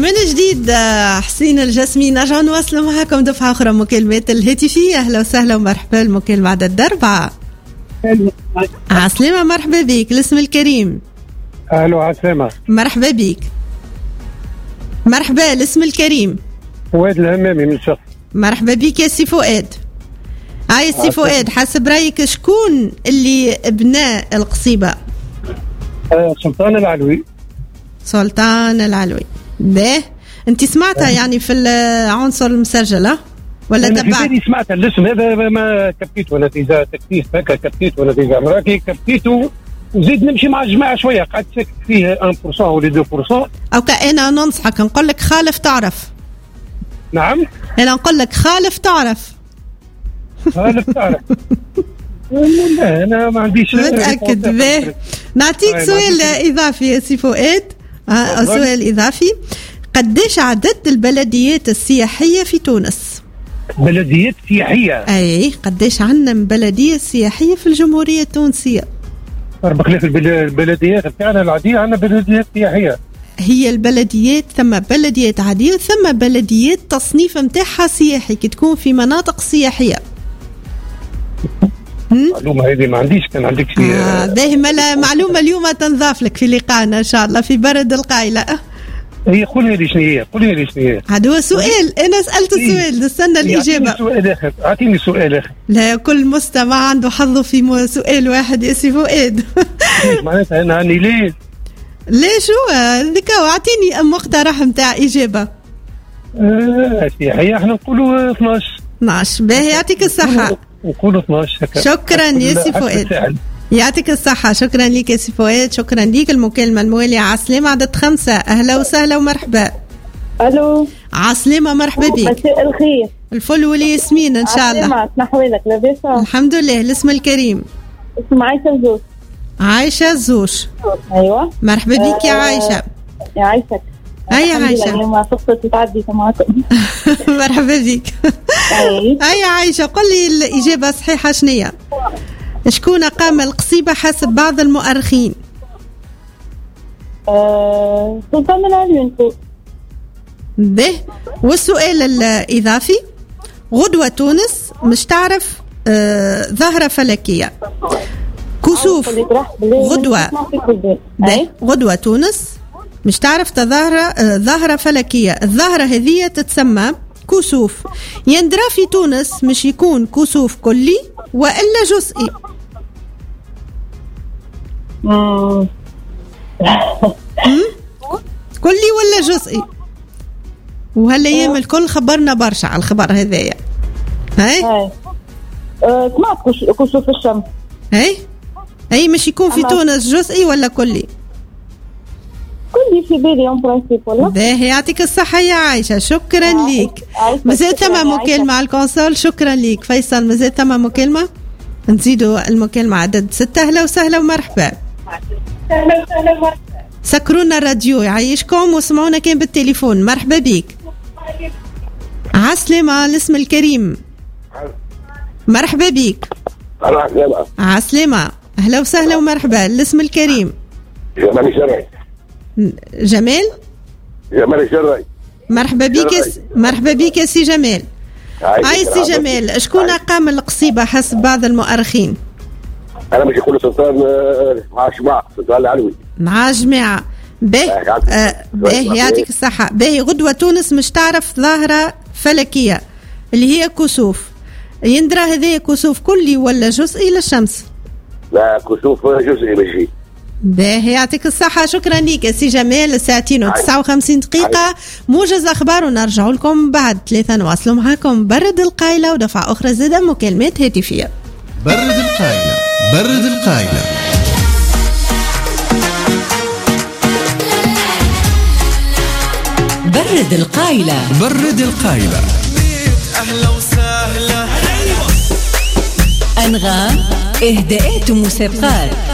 ومن جديد حسين الجسمي نرجع نواصل معكم دفعة أخرى مكالمات الهاتفية. أهلا وسهلا ومرحبا. المكالمة عدد 4. عسلامة، مرحبا بك. الاسم الكريم. أهلا عسلامة، مرحبا بك. مرحبا. الاسم الكريم. فؤاد الهمامي من الشخص. مرحبا بك يا سي فؤاد. سي فؤاد، حسب رأيك شكون اللي بنى القصيبة؟ سلطان العلوي. سلطان العلوي. باه انت سمعتها يعني في العنصر المسجل ولا تبعت؟ أنا سمعت الاسم هذا ما كبيته نتيجة تكتيف هكا، كبيته نتيجة مراكي كبيته وزيد نمشي مع الجماعة شوية قعدت شك فيه 1% ولا 2%. أو كأنا ننصحك نقول لك خالف تعرف. نعم أنا نقول لك خالف تعرف. خالف تعرف. لا أنا ما عنديش متأكد. به نعطيك سؤال إضافي يا سي فؤاد. سؤال إضافي. قديش عدد البلديات السياحية في تونس؟ بلديات سياحية؟ أي قديش عندنا من بلدية سياحية في الجمهورية التونسية؟ بخلاف البلديات بتاعنا العادية عندنا بلديات سياحية. هي البلديات ثم بلديات عادية ثم بلديات تصنيف متاعها سياحي كي تكون في مناطق سياحية. معلومة هذه ما عنديش. كان عندك شيء باهي معلومة اليوم تنضاف لك في لقاءنا إن شاء الله في برد القايلة. هي قولي لي شنو هي. هذا هو سؤال. أنا سألت السؤال نستنى الإجابة. أعطيني سؤال آخر. لا، كل مستمع عنده حظه في سؤال واحد يا سي فؤاد. معناتها أنا عني ليه شو ذكا؟ أعطيني مقترح متاع إجابة. سياحية احنا نقولوا 12. باهي يعطيك الصحة. نقولوا 12 هكا. شكرا يا سي فؤاد، يعطيك الصحة. شكرا لك يا سي فؤاد، شكرا لك. المكالمة الموالية عسلامة عدد 5. أهلا وسهلا ومرحبا. ألو عسلامة، مرحبا بك. مساء الخير. الفل والياسمين إن شاء الله. عسلامة، نحوالك لاباسة؟ الحمد لله. الاسم الكريم. اسم عايشة الزوش. عايشة الزوش. أيوة مرحبا بك يا عايشة. يا عايشة. أي عايشة. اليوم فرصة تعدي معكم. مرحبا بك. أي عايشة، قل لي الإجابة صحيحة شنية؟ شكون قام القصيبة حسب بعض المؤرخين؟ سلطان العلوي. به. والسؤال الإضافي. غدوة تونس مش تعرف ظاهرة فلكية. كسوف غدوة. غدوة تونس مش تعرف ظاهرة فلكية. الظاهرة هذه تتسمى كسوف. يندرى في تونس مش يكون كسوف كلي وإلا جزئي. كلي ولا جزئي؟ وهالأيام الكل خبرنا برشا على الخبر هذايا. هاي سمعت كسوف الشمس. هاي مش يكون في تونس جزئي ولا كلي؟ كلي في بالي اون برانسيب والله. باهي يعطيك الصحة يا عايشة. شكرا ليك. مازال ثم مكالمة على الكونسول. شكرا ليك فيصل. مازال ثم مكالمة. نزيدوا المكالمة عدد 6. أهلا وسهلا ومرحبا. أهلا وسهلا ومرحبا. سكرونا الراديو يعيشكم وسمعونا كان بالتليفون. مرحبا بك. عسلامة. الاسم الكريم. مرحبا بك. عسلامة. أهلا وسهلا ومرحبا. الاسم الكريم. جمال الشرعي. جمال الشرعي. مرحبا بك. مرحبا بك يا سي جمال. هاي سي جمال، شكون قام القصيبة حسب بعض المؤرخين؟ أنا مش يقول سلطان مع جماعة سلطان العلوي مع جماعة. باهي يعطيك الصحة. باهي. غدوة تونس مش تعرف ظاهرة فلكية اللي هي كسوف. يندرى هذه كسوف كلي ولا جزئي للشمس؟ لا كسوف جزئي ماشي. باهي يعطيك الصحة. شكرا لك سي جمال. 2:59 دقيقة. موجز أخبار ونرجع لكم بعد 3. نواصلوا معاكم برد القايلة ودفعة أخرى زادة مكالمات هاتفية. برد القايلة. برد القايلة. برد القايلة. برد القايلة. أهلا وسهلا. أنغام، إهداءات ومسابقات.